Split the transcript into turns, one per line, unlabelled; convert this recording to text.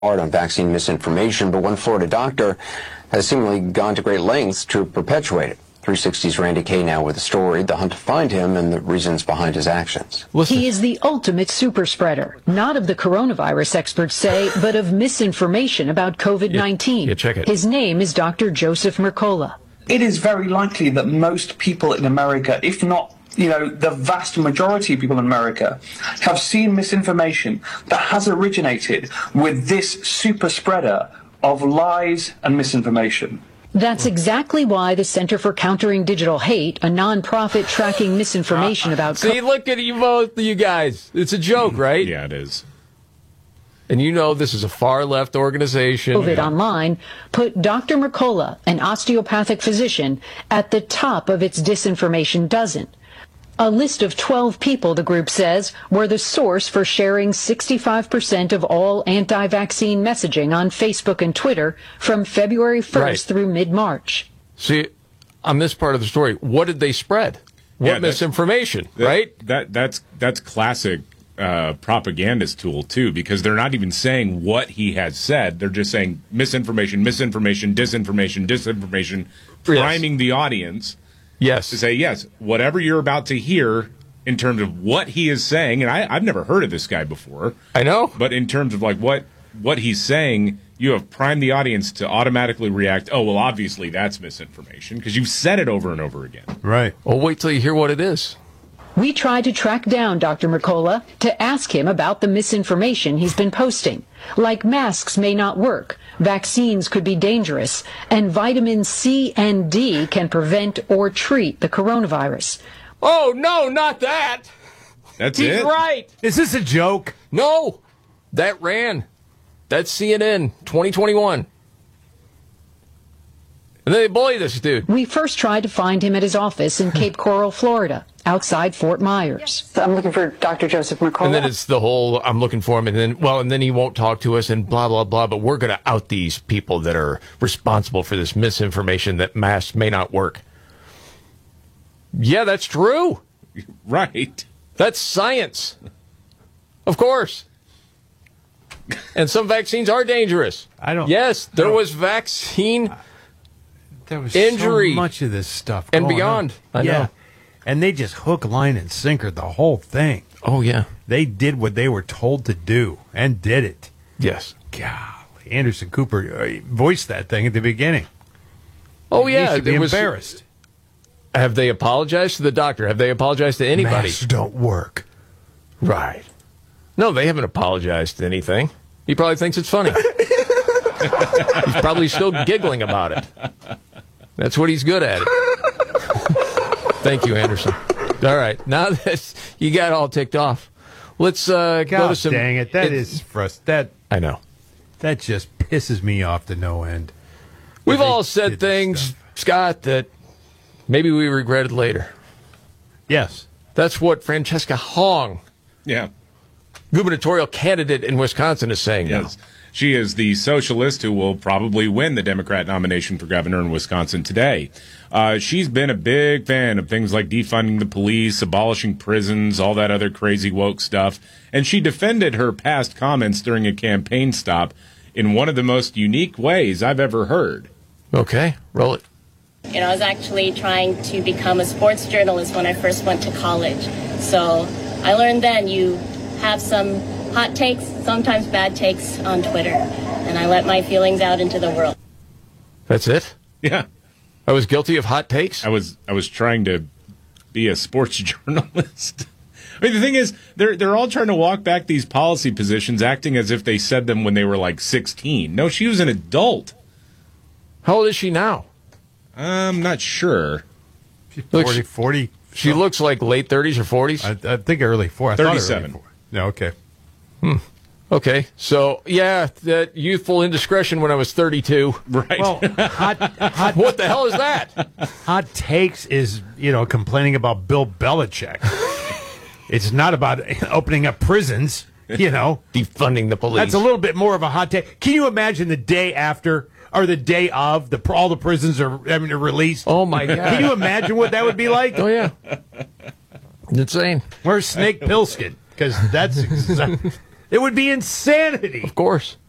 hard on vaccine misinformation, but one Florida doctor has seemingly gone to great lengths to perpetuate it. 360's Randy Kay now with the story, the hunt to find him, and the reasons behind his actions.
Listen. He is the ultimate super spreader, not of the coronavirus, experts say, but of misinformation about COVID-19.
Yeah, check it.
His name is Dr. Joseph Mercola.
It is very likely that most people in America, if not the vast majority of people in America, have seen misinformation that has originated with this super spreader of lies and misinformation.
That's exactly why the Center for Countering Digital Hate, a nonprofit tracking misinformation about...
See, look at you both, you guys. It's a joke, right?
Yeah, it is.
And you know this is a far-left organization.
COVID Online put Dr. Mercola, an osteopathic physician, at the top of its disinformation dozen. A list of 12 people, the group says, were the source for sharing 65% of all anti-vaccine messaging on Facebook and Twitter from February 1st through mid-March.
See, on this part of the story, what did they spread? What misinformation, right?
That's classic propagandist tool, too, because they're not even saying what he has said. They're just saying misinformation, disinformation, priming the audience.
Yes.
To say, yes, whatever you're about to hear in terms of what he is saying, and I've never heard of this guy before.
I know.
But in terms of like what he's saying, you have primed the audience to automatically react, oh, well, obviously that's misinformation, because you've said it over and over again.
Right. Well, wait till you hear what it is.
We tried to track down Dr. Mercola to ask him about the misinformation he's been posting, like masks may not work, vaccines could be dangerous, and vitamin C and D can prevent or treat the coronavirus.
Oh, no, not that.
That's
He's
it?
He's right.
Is this a joke?
No. That ran. That's CNN 2021. And then they bully this dude.
We first tried to find him at his office in Cape Coral, Florida, outside Fort Myers. I'm looking for Dr. Joseph Mercola.
And then it's the whole, I'm looking for him, and then he won't talk to us, and blah, blah, blah, but we're going to out these people that are responsible for this misinformation that masks may not work. Yeah, that's true.
Right.
That's science. Of course. And some vaccines are dangerous. Yes, there was vaccine...
There was
injury,
so much of this stuff
and
going
beyond.
On.
I know.
And they just hook, line, and sinker the whole thing.
Oh, yeah.
They did what they were told to do and did it.
Yes.
Golly. Anderson Cooper voiced that thing at the beginning.
Oh, yeah.
He should be embarrassed.
Have they apologized to the doctor? Have they apologized to anybody?
Masks don't work.
Right. No, they haven't apologized to anything. He probably thinks it's funny. He's probably still giggling about it. That's what he's good at. Thank you, Anderson. All right. Now that you got all ticked off, let's go to some...
Dang it. That is frustrating.
I know.
That just pisses me off to no end.
We've all said things, Scott, that maybe we regretted later.
Yes.
That's what Francesca Hong, gubernatorial candidate in Wisconsin, is saying now.
She is the socialist who will probably win the Democrat nomination for governor in Wisconsin today. She's been a big fan of things like defunding the police, abolishing prisons, all that other crazy woke stuff. And she defended her past comments during a campaign stop in one of the most unique ways I've ever heard.
Okay, roll it.
I was actually trying to become a sports journalist when I first went to college. So I learned then you have some hot takes, sometimes bad takes on Twitter, and I let my feelings out into the world.
That's it?
Yeah.
I was guilty of hot takes?
I was trying to be a sports journalist. I mean, the thing is, they're all trying to walk back these policy positions, acting as if they said them when they were like 16. No, she was an adult.
How old is she now?
I'm not sure.
She's 40.
She looks like late 30s or 40s?
I think early 40s.
37.
No, okay.
Okay, so, yeah, that youthful indiscretion when I was 32.
Right.
Well, hot
what the hell is that?
Hot takes is, complaining about Bill Belichick. It's not about opening up prisons,
Defunding the police.
That's a little bit more of a hot take. Can you imagine the day after or the day of all the prisons are released?
Oh, my God.
Can you imagine what that would be like?
Oh, yeah. Insane.
Where's Snake Plissken? Because that's it would be insanity.
Of course.